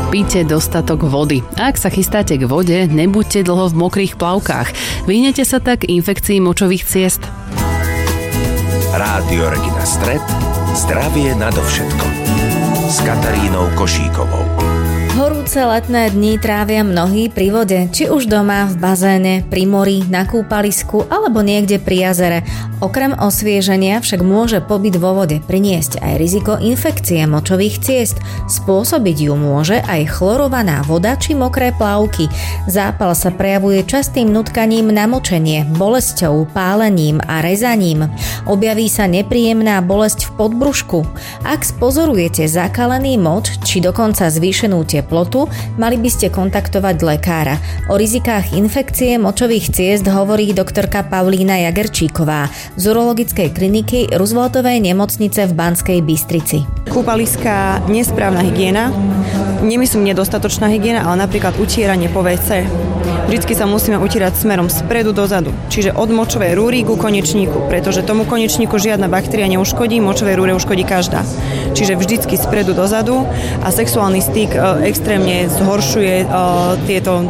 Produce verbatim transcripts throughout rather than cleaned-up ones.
Píte dostatok vody. Ak sa chystáte k vode, nebuďte dlho v mokrých plavkách. Vyhnete sa tak infekcií močových ciest. Rádio Regina Stret. Zdravie nadovšetko. S Katarínou Košíkovou. Horúce letné dni trávia mnohí pri vode, či už doma, v bazéne, pri mori, na kúpalisku alebo niekde pri jazere. Okrem osvieženia však môže pobyt vo vode priniesť aj riziko infekcie močových ciest. Spôsobiť ju môže aj chlorovaná voda či mokré plavky. Zápal sa prejavuje častým nutkaním na močenie, bolesťou, pálením a rezaním. Objaví sa nepríjemná bolesť v podbrušku. Ak spozorujete zakalený moč či dokonca zvýšenú teplotu, mali by ste kontaktovať lekára. O rizikách infekcie močových ciest hovorí doktorka Paulína Jagerčíková z urologickej kliniky Rooseveltovej nemocnice v Banskej Bystrici. Kúpaliská nesprávna hygiena, nemyslím nedostatočná hygiena, ale napríklad utieranie po vé cé. Vždycky sa musíme utierať smerom spredu dozadu, čiže od močovej rúry ku konečníku, pretože tomu konečníku žiadna baktéria neuškodí, močovej rúre uškodí každá. Čiže vždycky spredu dozadu a sexuálny styk e, extrémne zhoršuje e, tieto e,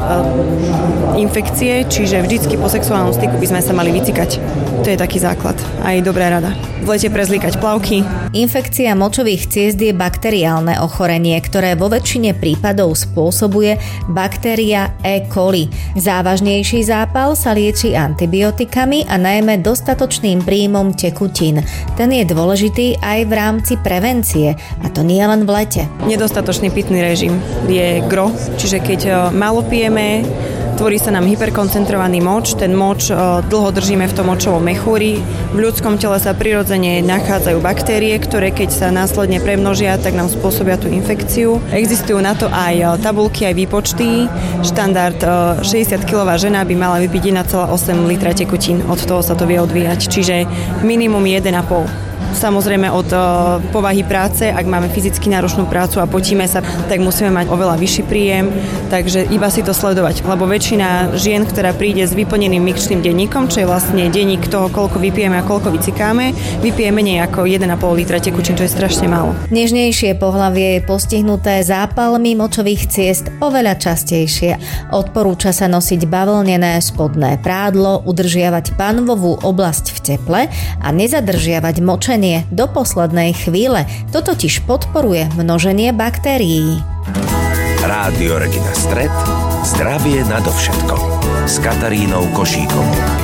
infekcie, čiže vždycky po sexuálnom styku by sme sa mali vycikať. To je taký základ. Aj dobrá rada. V lete prezlíkať plavky. Infekcia močových ciest je bakteriálne ochorenie, ktoré vo väčšine prípadov spôsobuje baktéria E. coli. Závažnejší zápal sa lieči antibiotikami a najmä dostatočným príjmom tekutín. Ten je dôležitý aj v rámci prevencie, a to nie len v lete. Nedostatočný pitný režim je gro, čiže keď málo pijeme, tvorí sa nám hyperkoncentrovaný moč, ten moč dlho držíme v tom močovom mechúri. V ľudskom tele sa prirodzene nachádzajú baktérie, ktoré keď sa následne premnožia, tak nám spôsobia tú infekciu. Existujú na to aj tabuľky, aj výpočty. Štandard šesťdesiatkilová žena by mala vypiť jeden celá osem litra tekutín, od toho sa to vie odvíjať, čiže minimum jeden a pol. Samozrejme od uh, povahy práce, ak máme fyzicky náročnú prácu a potíme sa, tak musíme mať oveľa vyšší príjem, takže iba si to sledovať, lebo väčšina žien, ktorá príde s vyplneným mikčným denníkom, čo je vlastne denník toho, koľko vypijeme a koľko vycikáme, vypije menej ako jeden a pol litra tekučín, čo je strašne málo. Nežnejšie pohlavie je postihnuté zápalmi močových ciest oveľa častejšie. Odporúča sa nosiť bavlnené spodné prádlo, udržiavať panvovú oblasť v teple a nezadržiavať močenie do poslednej chvíle. To totiž podporuje množenie baktérií. Rádio Regina Stret. Zdravie nadovšetko. S Katarínou Košíkovou.